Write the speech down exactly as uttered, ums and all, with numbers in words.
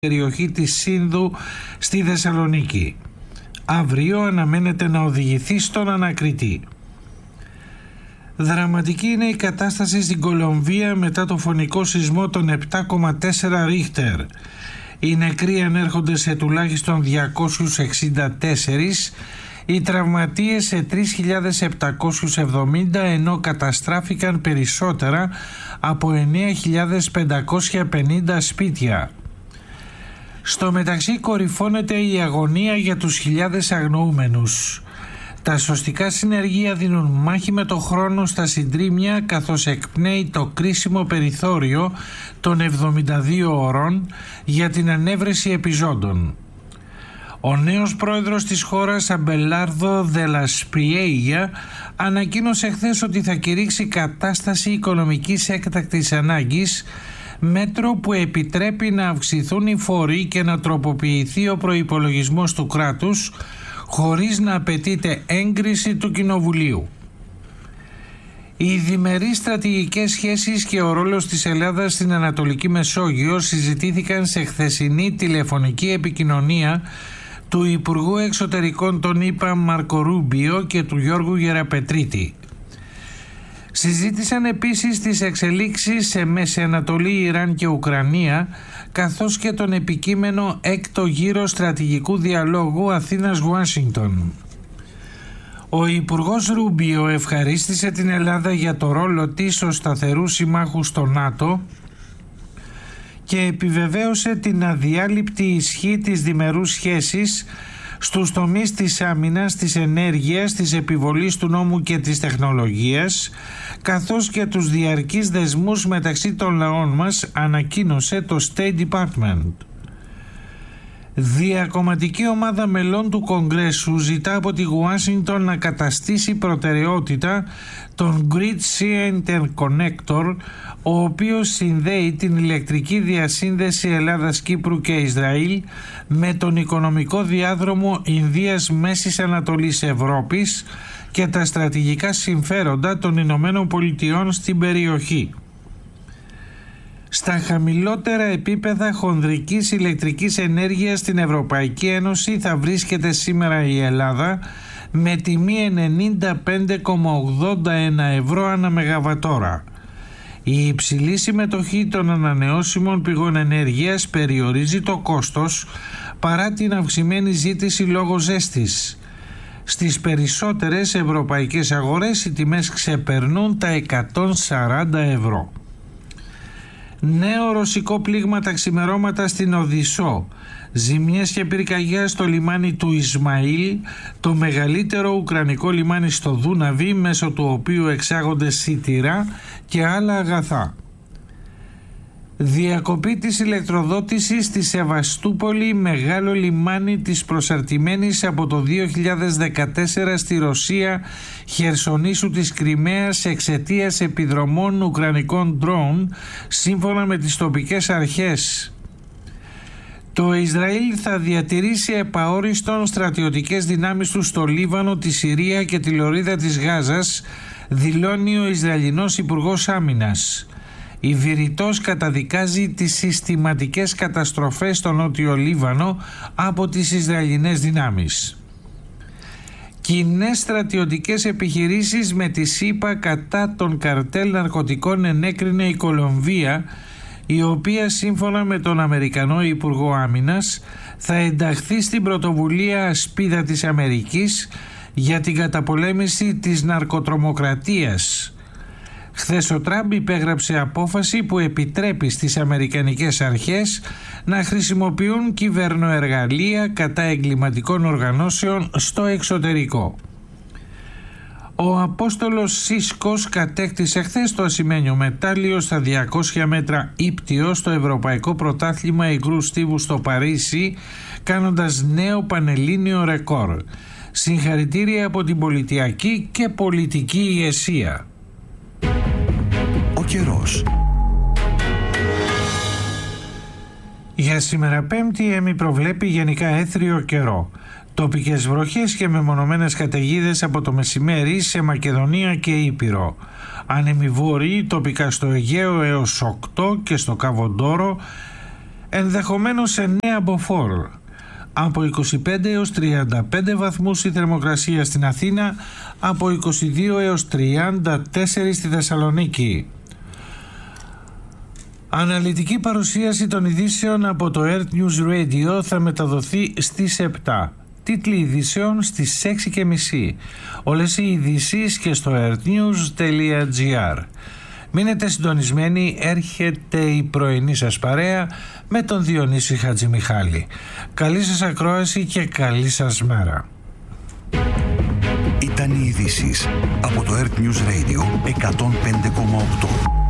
περιοχή της Σύνδου στη Θεσσαλονίκη. Αύριο αναμένεται να οδηγηθεί στον ανακριτή. Δραματική είναι η κατάσταση στην Κολομβία μετά το φωνικό σεισμό των επτά κόμμα τέσσερα Ρίχτερ. Οι νεκροί ανέρχονται σε τουλάχιστον διακόσιους εξήντα τέσσερα, οι τραυματίες σε τρεις χιλιάδες επτακόσιους εβδομήντα, ενώ καταστράφηκαν περισσότερα από εννέα χιλιάδες πεντακόσια πενήντα σπίτια. Στο μεταξύ κορυφώνεται η αγωνία για τους χιλιάδες αγνοούμενους. Τα σωστικά συνεργεία δίνουν μάχη με το χρόνο στα συντρίμμια, καθώς εκπνέει το κρίσιμο περιθώριο των εβδομήντα δύο ωρών για την ανέβρεση επιζώντων. Ο νέος πρόεδρος της χώρας, Αμπελάρδο Δελασπριέγια, ανακοίνωσε χθες ότι θα κηρύξει κατάσταση οικονομικής έκτακτης ανάγκης, μέτρο που επιτρέπει να αυξηθούν οι φόροι και να τροποποιηθεί ο προϋπολογισμός του κράτους χωρίς να απαιτείται έγκριση του Κοινοβουλίου. Οι διμερείς στρατηγικές σχέσεις και ο ρόλος της Ελλάδας στην Ανατολική Μεσόγειο συζητήθηκαν σε χθεσινή τηλεφωνική επικοινωνία του Υπουργού Εξωτερικών των ΗΠΑ Μάρκο Ρούμπιο και του Γιώργου Γεραπετρίτη. Συζήτησαν επίσης τις εξελίξεις σε Μέση Ανατολή, Ιράν και Ουκρανία, καθώς και τον επικείμενο έκτο γύρο στρατηγικού διαλόγου Αθήνας-Ουάσιγκτον. Ο Υπουργός Ρούμπιο ευχαρίστησε την Ελλάδα για το ρόλο της ως σταθερού συμμάχου στο ΝΑΤΟ και επιβεβαίωσε την αδιάλειπτη ισχύ της διμερούς σχέσης στους τομείς της άμυνας, της ενέργειας, της επιβολής του νόμου και της τεχνολογίας, καθώς και τους διαρκείς δεσμούς μεταξύ των λαών μας, ανακοίνωσε το State Department. Διακομματική ομάδα μελών του Κογκρέσου ζητά από τη Ουάσιγκτον να καταστήσει προτεραιότητα τον Grid Sea Interconnector, ο οποίος συνδέει την ηλεκτρική διασύνδεση Ελλάδας, Κύπρου και Ισραήλ με τον οικονομικό διάδρομο Ινδίας Μέσης Ανατολής Ευρώπης και τα στρατηγικά συμφέροντα των Ηνωμένων Πολιτειών στην περιοχή. Στα χαμηλότερα επίπεδα χονδρικής ηλεκτρικής ενέργειας στην Ευρωπαϊκή Ένωση θα βρίσκεται σήμερα η Ελλάδα με τιμή ενενήντα πέντε κόμμα ογδόντα ένα ευρώ ανά μεγαβατόρα. Η υψηλή συμμετοχή των ανανεώσιμων πηγών ενέργειας περιορίζει το κόστος παρά την αυξημένη ζήτηση λόγω ζέστης. Στις περισσότερες ευρωπαϊκές αγορές οι τιμές ξεπερνούν τα εκατόν σαράντα ευρώ. Νέο ρωσικό πλήγμα τα ξημερώματα στην Οδυσσό. Ζημιές και πυρκαγιά στο λιμάνι του Ισμαήλ, το μεγαλύτερο ουκρανικό λιμάνι στο Δούναβι, μέσω του οποίου εξάγονται σιτηρά και άλλα αγαθά. Διακοπή της ηλεκτροδότησης στη Σεβαστούπολη, μεγάλο λιμάνι της προσαρτημένης από το δύο χιλιάδες δεκατέσσερα στη Ρωσία Χερσονήσου της Κριμαίας εξαιτίας επιδρομών ουκρανικών ντρόουν, σύμφωνα με τις τοπικές αρχές. Το Ισραήλ θα διατηρήσει επαόριστον στρατιωτικές δυνάμεις του στο Λίβανο, τη Συρία και τη λωρίδα της Γάζας, δηλώνει ο Ισραηλινός Υπουργός Άμυνας. Η Βηρητός καταδικάζει τις συστηματικές καταστροφές στο Νότιο Λίβανο από τις Ισραηλινές δυνάμεις. Κοινές στρατιωτικές επιχειρήσεις με τη ΣΥΠΑ κατά των καρτέλ ναρκωτικών ενέκρινε η Κολομβία, η οποία σύμφωνα με τον Αμερικανό Υπουργό Άμυνας θα ενταχθεί στην πρωτοβουλία Ασπίδα της Αμερικής για την καταπολέμηση της ναρκοτρομοκρατίας. Χθες ο Τραμπ υπέγραψε απόφαση που επιτρέπει στις αμερικανικές αρχές να χρησιμοποιούν κυβερνοεργαλεία κατά εγκληματικών οργανώσεων στο εξωτερικό. Ο Απόστολος Σίσκος κατέκτησε χθες το ασημένιο μετάλλιο στα διακόσια μέτρα ύπτιο στο Ευρωπαϊκό Πρωτάθλημα Υγρού Στίβου στο Παρίσι, κάνοντας νέο πανελλήνιο ρεκόρ. Συγχαρητήρια από την πολιτιακή και πολιτική ηγεσία. Ο καιρός. Για σήμερα Πέμπτη η ΕΜΗ προβλέπει γενικά έθριο καιρό. Τοπικές βροχές και μεμονωμένες καταιγίδες από το μεσημέρι σε Μακεδονία και Ήπειρο. Άνεμοι βόρειοι τοπικά στο Αιγαίο έως οκτώ και στο Καβοντόρο ενδεχομένως σε νέα μποφόρ. Από είκοσι πέντε έως τριάντα πέντε βαθμούς η θερμοκρασία στην Αθήνα, από είκοσι δύο έως τριάντα τέσσερα στη Θεσσαλονίκη. Αναλυτική παρουσίαση των ειδήσεων από το Earth News Radio θα μεταδοθεί στις επτά. Τίτλοι ειδήσεων στις έξι και μισή. Όλες οι ειδήσεις και στο earthnews.gr. Μείνετε συντονισμένοι, έρχεται η πρωινή σας παρέα με τον Διονύση Χατζημιχάλη. Καλή σας ακρόαση και καλή σας μέρα. Ήταν οι ειδήσεις από το Earth News Radio εκατόν πέντε κόμμα οκτώ.